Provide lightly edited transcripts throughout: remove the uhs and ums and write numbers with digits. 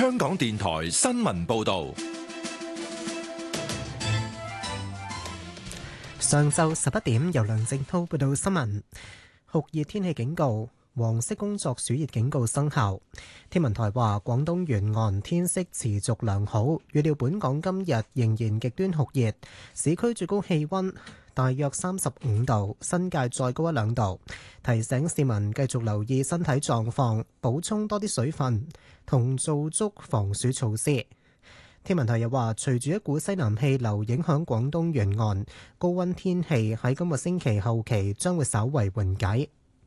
香港電台新聞報道。 上晝11點，由梁正濤報道新聞。酷熱天氣警告、黃色工作暑熱警告生效。天文台話，廣東沿岸天色持續良好，預料本港今日仍然極端酷熱，市區最高氣溫大約35度，新界再高1-2度。提醒市民繼續留意身體狀況，補充多啲水分，同做足防暑措施。天文台又話，隨住一股西南氣流影響廣東沿岸，高溫天氣喺今個星期後期將會稍為緩解。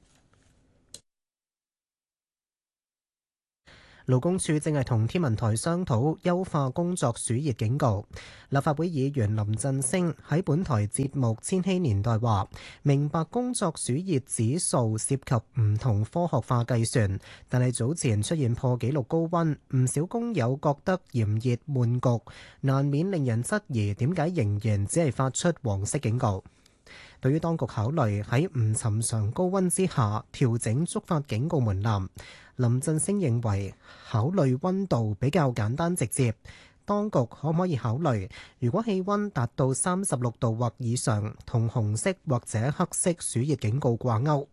勞工處正係同天文台商討優化工作暑熱警告。立法會議員林振昇喺本台節目《千禧年代》話，明白工作暑熱指數涉及唔同科學化計算，但係早前出現破紀錄高溫，唔少工友覺得炎熱悶局，難免令人質疑點解仍然只係發出黃色警告。對於當局考慮喺唔尋常高溫之下調整觸發警告門檻，林振昇認為考慮溫度比較簡單直接。當局可唔可以考慮，如果氣溫達到36度或以上，同紅色或者黑色暑熱警告掛鈎？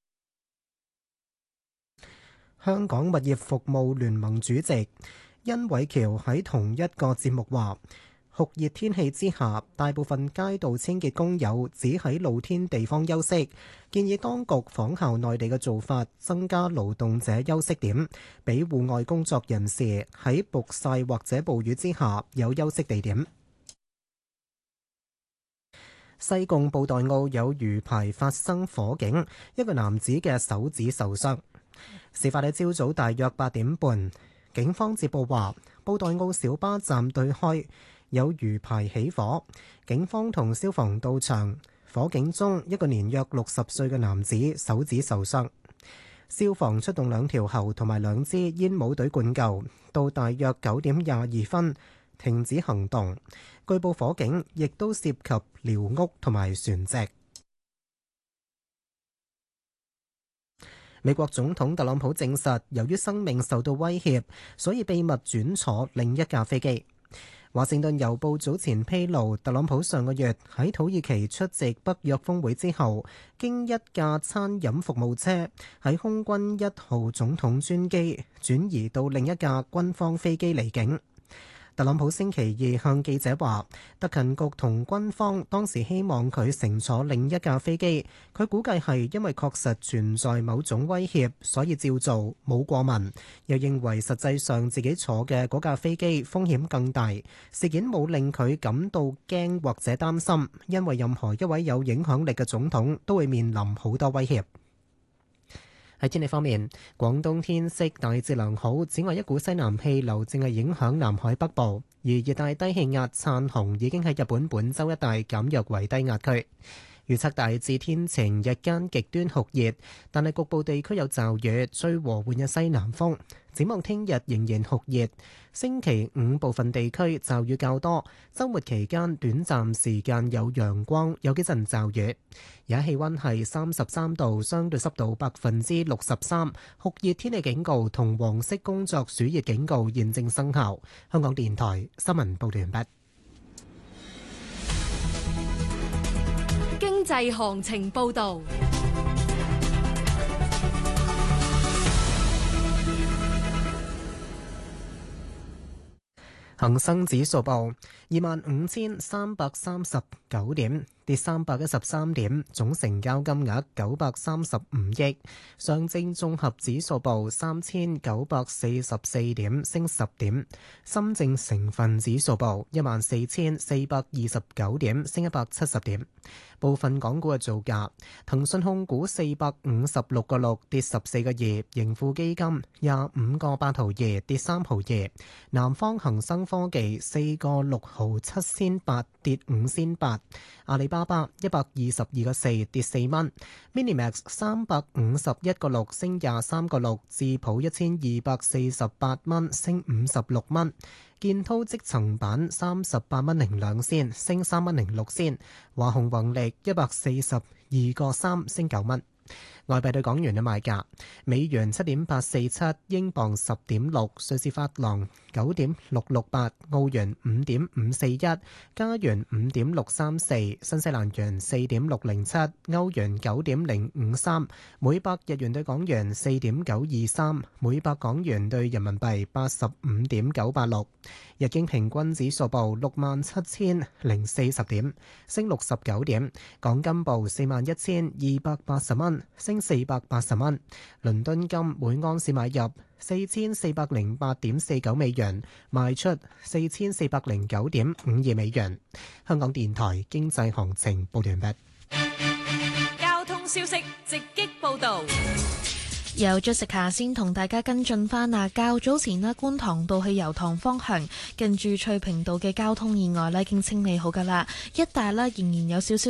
香港物業服務聯盟主席殷偉橋喺同一個節目話，酷熱天氣之下，大部分街道清潔工友只喺露天地方休息，建議當局仿效內地嘅做法，增加勞動者休息點，俾戶外工作人士喺曝曬或者暴雨之下有休息地點。西貢布袋澳有魚排發生火警，一個男子嘅手指受傷。事發喺朝早大約8點半，警方接報話，布袋澳小巴站對開有魚排起火，警方同消防到場，火警中一個年約60歲嘅男子手指受傷，消防出動2條喉同埋2支煙霧隊灌救，到大約9點22分停止行動。據報火警亦都涉及寮屋同埋船隻。美國總統特朗普證實，由於生命受到威脅，所以秘密轉坐另一架飛機。華盛頓郵報早前披露，特朗普上個月喺土耳其出席北約峰會之後，經一架餐飲服務車喺空軍1號總統專機轉移到另一架軍方飛機離境。特朗普星期二向記者話，特勤局同軍方當時希望佢乘坐另一架飛機，佢估計係因為確實存在某種威脅，所以照做，冇過問。又認為實際上自己坐嘅嗰架飛機風險更大，事件冇令佢感到驚或者擔心，因為任何一位有影響力嘅總統都會面臨好多威脅。喺天氣方面，廣東天色大致良好，此外一股西南氣流正係影響南海北部，而熱帶低氣壓燦紅已經喺日本本州一帶減弱為低壓區。預測大致天晴，日間極端酷熱，但係局部地區有驟雨，吹和緩嘅西南風。展望聽日仍然酷熱，星期五部分地區驟雨較多，週末期間短暫時間有陽光，有幾陣驟雨。而家氣溫係33度，相對濕度63%，酷熱天氣警告同黃色工作暑熱警告現正生效。香港電台新聞報道完畢。 經濟行情報導。 恒生指數報25,339點，跌313點，總成交金額935億。上證綜合指數報3,944點，升10點。深證成分指數報14,429點，升170點。部分港股嘅造價：騰訊控股456個6，跌14個2；盈富基金25個8毫2，跌3毫2；南方恒生科技4個6毫7仙8，跌5仙8；阿里巴巴122個4，跌4蚊；Minimax 351個6，升23個6；智普1248蚊，升56蚊。建滔積層板38蚊零2仙，升3蚊06仙；華虹宏力142個3，升9蚊。 外幣對港元嘅賣價：美元7.847，英鎊10.6，瑞士法郎9.668，澳元5.541，加元5.634，新西蘭元4.607，歐元9.053，每百日元對港元4.923，每百港元對人民幣85.986。日經平均指數報67,040點，升69點。港金報41,280蚊，升480蚊。倫敦金每盎司買入4408.49美元，賣出4409.52美元。香港電台經濟行情報完畢。 交通消息直擊報道。 由 Jessica 先同大家跟進返啊，較早前咧觀塘道去油塘方向近住翠屏道嘅交通意外咧已經清理好㗎喇，一帶咧仍然有少少